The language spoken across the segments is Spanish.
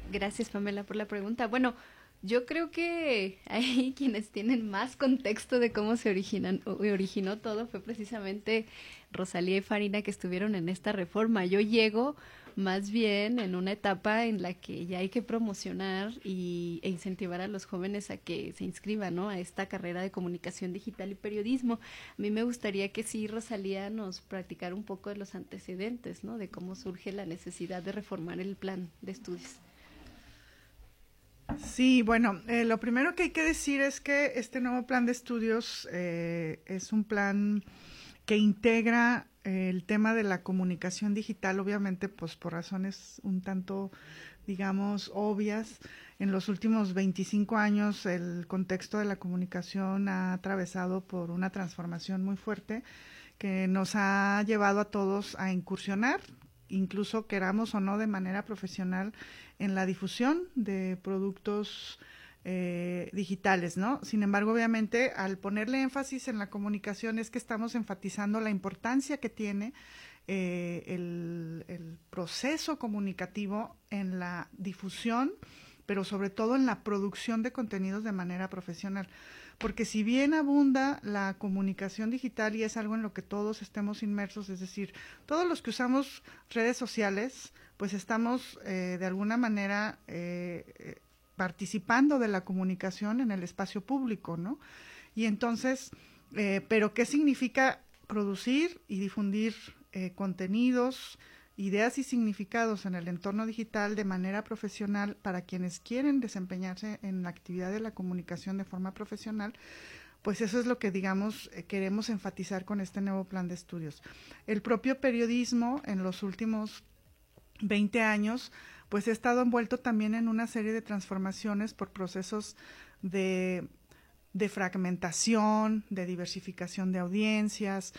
Gracias, Pamela, por la pregunta. Bueno, yo creo que ahí quienes tienen más contexto de cómo se originó todo fue precisamente Rosalía y Farina, que estuvieron en esta reforma. Yo llego más bien en una etapa en la que ya hay que promocionar e incentivar a los jóvenes a que se inscriban, ¿no?, a esta carrera de comunicación digital y periodismo. A mí me gustaría que sí, Rosalía, nos practicara un poco de los antecedentes, ¿no?, de cómo surge la necesidad de reformar el plan de estudios. Sí, bueno, lo primero que hay que decir es que este nuevo plan de estudios es un plan que integra el tema de la comunicación digital, obviamente, pues por razones un tanto, digamos, obvias. En los últimos 25 años el contexto de la comunicación ha atravesado por una transformación muy fuerte que nos ha llevado a todos a incursionar, incluso queramos o no de manera profesional, en la difusión de productos digitales, ¿no? Sin embargo, obviamente, al ponerle énfasis en la comunicación es que estamos enfatizando la importancia que tiene el proceso comunicativo en la difusión, pero sobre todo en la producción de contenidos de manera profesional. Porque si bien abunda la comunicación digital y es algo en lo que todos estemos inmersos, es decir, todos los que usamos redes sociales, pues estamos de alguna manera participando de la comunicación en el espacio público, ¿no? Y entonces, pero ¿qué significa producir y difundir contenidos, ideas y significados en el entorno digital de manera profesional para quienes quieren desempeñarse en la actividad de la comunicación de forma profesional? Pues eso es lo que, digamos, queremos enfatizar con este nuevo plan de estudios. El propio periodismo en los últimos 20 años, pues ha estado envuelto también en una serie de transformaciones por procesos de fragmentación, de diversificación de audiencias,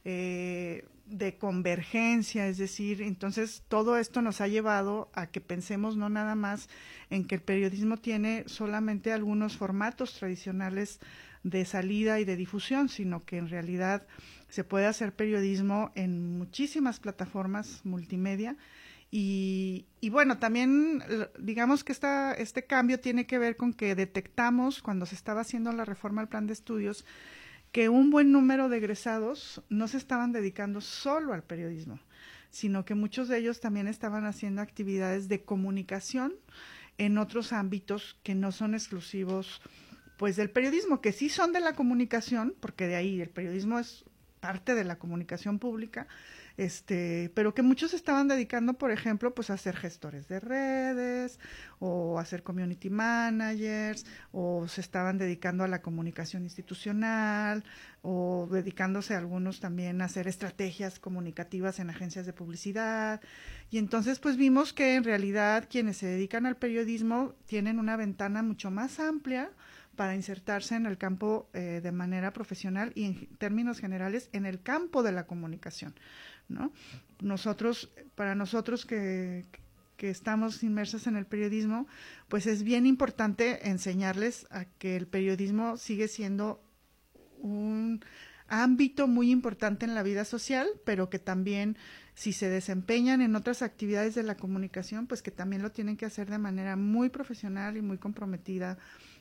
de convergencia, es decir, entonces todo esto nos ha llevado a que pensemos no nada más en que el periodismo tiene solamente algunos formatos tradicionales de salida y de difusión, sino que en realidad se puede hacer periodismo en muchísimas plataformas multimedia. Y bueno, también digamos que este cambio tiene que ver con que detectamos cuando se estaba haciendo la reforma al plan de estudios que un buen número de egresados no se estaban dedicando solo al periodismo, sino que muchos de ellos también estaban haciendo actividades de comunicación en otros ámbitos que no son exclusivos pues del periodismo, que sí son de la comunicación, porque de ahí el periodismo es parte de la comunicación pública, pero que muchos estaban dedicando, por ejemplo, pues a ser gestores de redes o a ser community managers, o se estaban dedicando a la comunicación institucional, o dedicándose algunos también a hacer estrategias comunicativas en agencias de publicidad. Y entonces pues vimos que en realidad quienes se dedican al periodismo tienen una ventana mucho más amplia para insertarse en el campo de manera profesional y en términos generales en el campo de la comunicación, ¿no? Para nosotros que estamos inmersos en el periodismo, pues es bien importante enseñarles a que el periodismo sigue siendo un ámbito muy importante en la vida social, pero que también si se desempeñan en otras actividades de la comunicación, pues que también lo tienen que hacer de manera muy profesional y muy comprometida,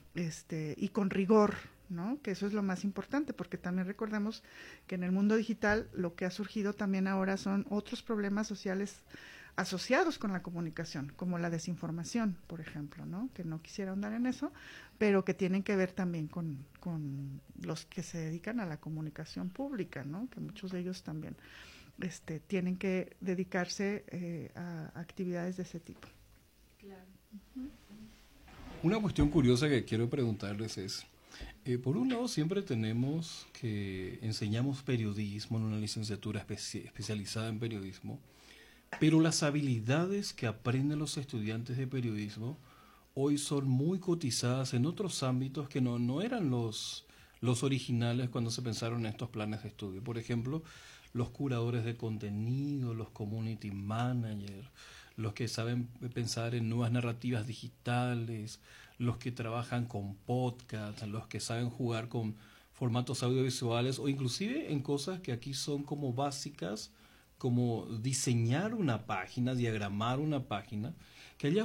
y con rigor, ¿no? Que eso es lo más importante, porque también recordemos que en el mundo digital lo que ha surgido también ahora son otros problemas sociales asociados con la comunicación, como la desinformación, por ejemplo, ¿no? Que no quisiera ahondar en eso, pero que tienen que ver también con los que se dedican a la comunicación pública, ¿no? Que muchos de ellos también tienen que dedicarse a actividades de ese tipo. Claro. Una cuestión curiosa que quiero preguntarles es, por un lado siempre tenemos que enseñamos periodismo en una licenciatura especializada en periodismo, pero las habilidades que aprenden los estudiantes de periodismo hoy son muy cotizadas en otros ámbitos que no eran los originales cuando se pensaron en estos planes de estudio. Por ejemplo, los curadores de contenido, los community managers, los que saben pensar en nuevas narrativas digitales, los que trabajan con podcasts, los que saben jugar con formatos audiovisuales o inclusive en cosas que aquí son como básicas, como diseñar una página, diagramar una página, que allá